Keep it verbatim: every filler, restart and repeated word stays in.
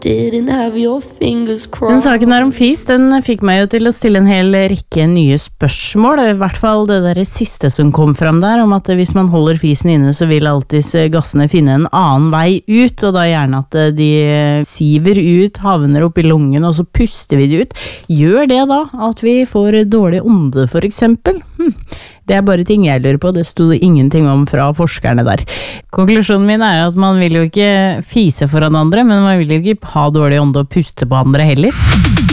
Didn't have your fingers crossed. Den saken her om fis, den fikk meg jo til å stille en hel rekke nye spørsmål, i hvert fall det der siste som kom fram der, om at hvis man holder fisen inne, så vil alltid gassene finne en annen vei ut, og da gjerne at de siver ut, havner opp i lungen, og så puster vi de ut. Gjør det da, at vi får dårlig ånde for eksempel? Hm. Det er bare ting jeg lurer på, det stod ingenting om fra forskerne der. Konklusjonen min er at man vil jo ikke fise foran andre, men man vil jo ikke ha dårlig ånde og puste på andre heller.